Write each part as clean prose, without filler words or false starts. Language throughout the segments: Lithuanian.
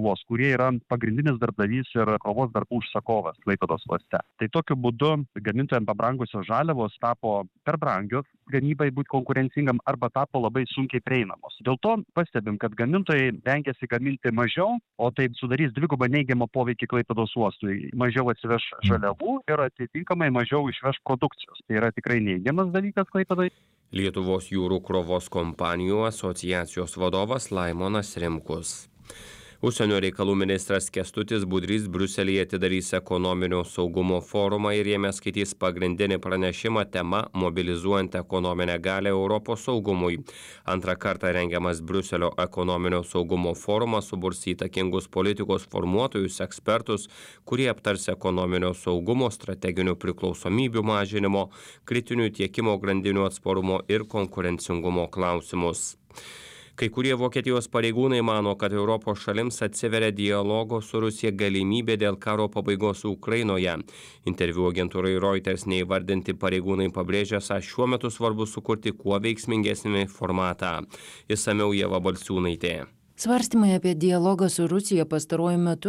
Lietuvos, kurie yra pagrindinis darbdavys ir krovos darbų užsakovas Klaipėdos uoste. Tai tokiu būdu gamintojams pabrangusios žaliavos tapo per brangios gamybai būti konkurencingam arba tapo labai sunkiai prieinamos. Dėl to pastebim, kad gamintojai vengiasi gaminti mažiau, o tai sudarys dvigubą neigiamą poveikį Klaipėdos uostui. Mažiau atsiveš žaliavų ir atitinkamai mažiau išveš produkcijos. Tai yra tikrai neigiamas dalykas Klaipėdai. Lietuvos jūrų krovos kompanijų asociacijos vadovas Laimonas Rimkus. Užsienio reikalų ministras Kęstutis Budrys Briuselyje atidarys ekonominio saugumo forumą ir jame skaitys pagrindinį pranešimą tema mobilizuojant ekonominę galią Europos saugumui. Antrą kartą rengiamas Briuselio ekonominio saugumo forumas suburs įtakingus politikos formuotojus, ekspertus, kurie aptars ekonominio saugumo, strateginių priklausomybių mažinimo, kritinių tiekimo grandinių atsparumo ir konkurencingumo klausimus. Kai kurie Vokietijos pareigūnai mano, kad Europos šalims atsiveria dialogo su Rusija galimybė dėl karo pabaigos Ukrainoje. Interviu agentūrai Reuters neįvardinti pareigūnai pabrėžia, esą šiuo metu svarbu sukurti kuo veiksmingesnį formatą. Išsamiau Ieva Balsiūnaitė. Svarstymai apie dialogą su Rusija pastaruoju metu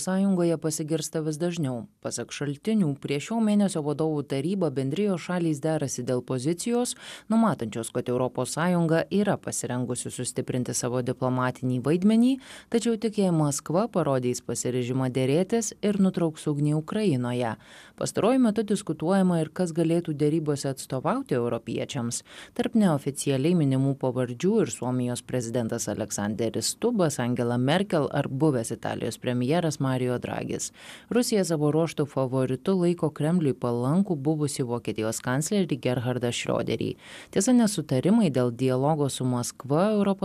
ES pasigirsta vis dažniau. Pasak šaltinių, prie šio mėnesio vadovų taryba bendrijos šalys derasi dėl pozicijos, numatančios, kad ES yra pasirengusi sustiprinti savo diplomatinį vaidmenį, tačiau tik jei Maskva parodys pasiryžimą dėrėtis ir nutrauks ugnį Ukrainoje. Pastaruoju metu diskutuojama ir kas galėtų dėrybose atstovauti europiečiams. Tarp neoficialiai minimų pavardžių ir Suomijos prezidentas Aleksanderis Stubbas, Angela Merkel ar buvęs Italijos premjeras Mario Dragis. Rusija savo ruožtų favoritu laiko Kremliui palankų buvusi Vokietijos kanclerį Gerhardą Schröderį. Tiesa, nesutarimai dėl dialogo su Maskva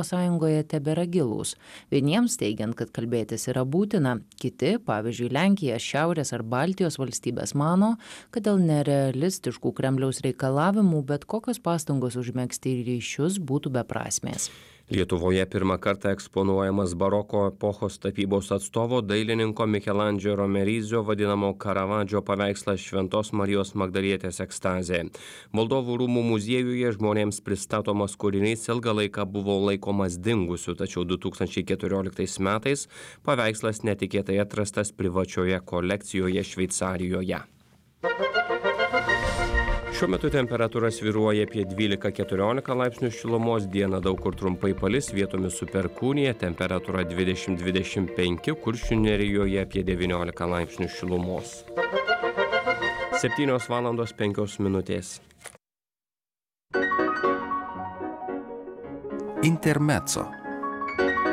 ES tebėra gilūs. Vieniems teigiant, kad kalbėtis yra būtina, kiti, pavyzdžiui Lenkija, Šiaurės ar Baltijos valstybės mano, kad dėl nerealistiškų Kremliaus reikalavimų bet kokios pastangos užmegzti ryšius būtų beprasmės. Lietuvoje pirmą kartą eksponuojamas baroko epochos tapybos atstovo dailininko Mikelandželo Merizio vadinamo Karavadžio paveikslas Šventos Marijos Magdalietės ekstazė. Valdovų rūmų muziejuje žmonėms pristatomas kūrinys ilgą laiką buvo laikomas dingusiu, tačiau 2014 metais paveikslas netikėtai atrastas privačioje kolekcijoje Šveicarijoje. Šiuo metu temperatūra svyruoja apie 12-14 laipsnių šilumos, dieną daug kur trumpai palis, vietomis su perkūnija, temperatūra 20-25, Kuršių nerijoje apie 19 laipsnių šilumos. 7:05. Intermezzo.